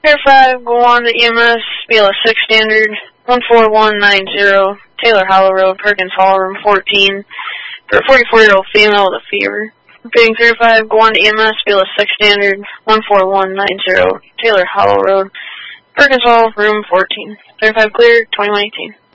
Air 5, go on to EMS, BLS 6 standard, 14190, Taylor Hollow Road, Perkins Hall, room 14, for a 44-year-old female with a fever. Repeating Clear 5, go on to EMS, BLS 6 standard, 14190, Taylor Hollow Road, Perkins Hall, room 14. Clear 5 clear, 2118.